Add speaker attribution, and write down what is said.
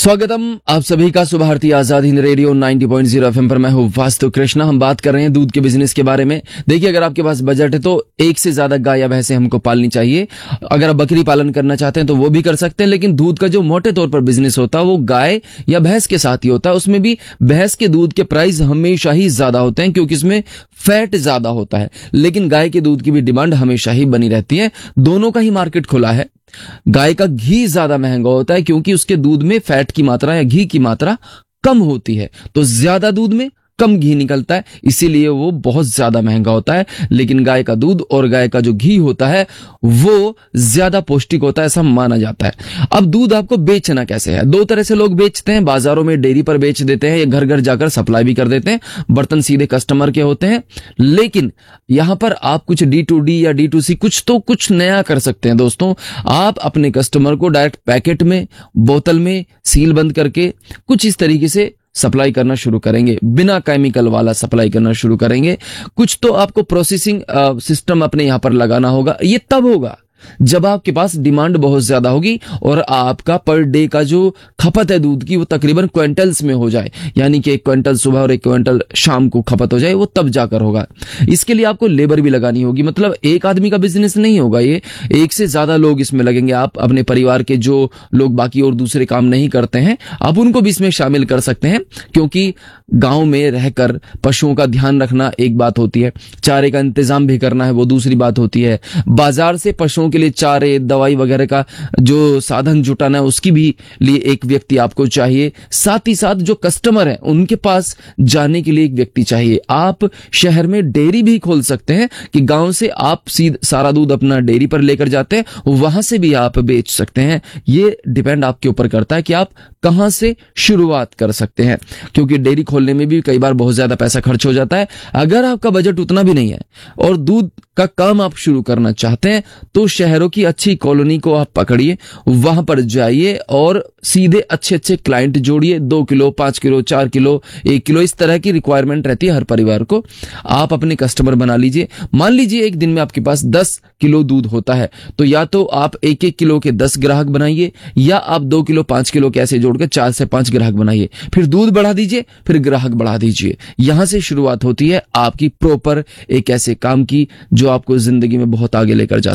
Speaker 1: स्वागतम आप सभी का सुभारती आजाद हिंद रेडियो 90.0 एफएम पर। मैं हूं वास्तु कृष्णा। हम बात कर रहे हैं दूध के बिजनेस के बारे में। देखिए, अगर आपके पास बजट है तो एक से ज्यादा गाय या भैंसें हमको पालनी चाहिए। अगर आप बकरी पालन करना चाहते हैं तो वो भी कर सकते हैं, लेकिन दूध का जो मोटे तौर पर बिजनेस होता है वो गाय या भैंस के साथ ही होता है। उसमें भी भैंस के दूध के प्राइस हमेशा ही ज्यादा होते हैं क्योंकि इसमें फैट ज्यादा होता है, लेकिन गाय के दूध की भी डिमांड हमेशा ही बनी रहती है। दोनों का ही मार्केट खुला है। गाय का घी ज्यादा महंगा होता है क्योंकि उसके दूध में फैट की मात्रा या घी की मात्रा कम होती है, तो ज्यादा दूध में कम घी निकलता है, इसीलिए वो बहुत ज्यादा महंगा होता है। लेकिन गाय का दूध और गाय का जो घी होता है वो ज्यादा पौष्टिक होता है, ऐसा माना जाता है। अब दूध आपको बेचना कैसे है? दो तरह से लोग बेचते हैं। बाजारों में डेयरी पर बेच देते हैं या घर घर जाकर सप्लाई भी कर देते हैं। बर्तन सीधे कस्टमर के होते हैं। लेकिन यहां पर आप कुछ D2D या D2C कुछ नया कर सकते हैं दोस्तों। आप अपने कस्टमर को डायरेक्ट पैकेट में, बोतल में सील बंद करके कुछ इस तरीके से सप्लाई करना शुरू करेंगे, बिना केमिकल वाला सप्लाई करना शुरू करेंगे। कुछ तो आपको प्रोसेसिंग सिस्टम अपने यहां पर लगाना होगा। ये तब होगा जब आपके पास डिमांड बहुत ज्यादा होगी और आपका पर डे का जो खपत है दूध की वो तकरीबन क्विंटल्स में हो जाए, यानी कि 1 क्विंटल सुबह और 1 क्विंटल शाम को खपत हो जाए, वो तब जाकर होगा। इसके लिए आपको लेबर भी लगानी होगी। मतलब एक आदमी का बिजनेस नहीं होगा ये, एक से ज्यादा लोग इसमें लगेंगे। आप अपने परिवार के जो लोग बाकी और दूसरे काम नहीं करते हैं, आप उनको भी इसमें शामिल कर सकते हैं, क्योंकि गांव में रहकर पशुओं का ध्यान रखना एक बात होती है, चारे का इंतजाम भी करना है वो दूसरी बात होती है। बाजार से पशुओं के लिए चारे, दवाई वगैरह का जो साधन जुटाना है उसकी भी लिए एक व्यक्ति आपको चाहिए। साथ ही साथ जो कस्टमर है उनके पास जाने के लिए एक व्यक्ति चाहिए। आप शहर में डेयरी भी खोल सकते हैं कि गांव से आप सारा दूध अपना डेयरी पर लेकर जाते हैं, वहां से भी आप बेच सकते हैं। ये डिपेंड आपके ऊपर करता है कि आप कहां से शुरुआत कर सकते हैं, क्योंकि डेयरी खोलने में भी कई बार बहुत ज्यादा पैसा खर्च हो जाता है। अगर आपका बजट उतना भी नहीं है और दूध का काम आप शुरू करना चाहते हैं तो शहरों की अच्छी कॉलोनी को आप पकड़िए, वहां पर जाइए और सीधे अच्छे अच्छे क्लाइंट जोड़िए। 2 किलो, 5 किलो, 4 किलो, 1 किलो, इस तरह की रिक्वायरमेंट रहती है हर परिवार को। आप अपने कस्टमर बना लीजिए। मान लीजिए एक दिन में आपके पास 10 किलो दूध होता है, तो या तो आप 1-1 किलो के 10 ग्राहक बनाइए, या आप 2 किलो 5 किलो के ऐसे जोड़कर 4 से 5 ग्राहक बनाइए। फिर दूध बढ़ा दीजिए, फिर ग्राहक बढ़ा दीजिए। यहां से शुरुआत होती है आपकी प्रॉपर एक ऐसे काम की जो आपको जिंदगी में बहुत आगे लेकर जा